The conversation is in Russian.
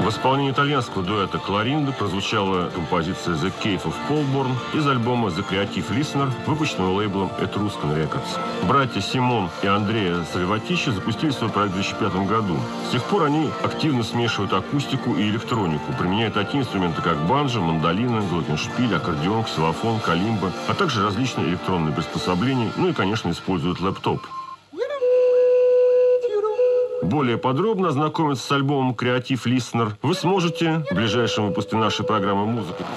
В исполнении итальянского дуэта «Кларинда» прозвучала композиция «The Cave of Polborn» из альбома «The Creative Listener», выпущенного лейблом Etruscan Records. Братья Симон и Андреа Сальватичи запустили свой проект в 2005 году. С тех пор они активно смешивают акустику и электронику, применяя такие инструменты, как банджо, мандолина, глокеншпиль, аккордеон, ксилофон, калимба, а также различные электронные приспособления, ну и, конечно, используют лэптоп. Более подробно ознакомиться с альбомом Creative Listener вы сможете в ближайшем выпуске нашей программы «Музыка».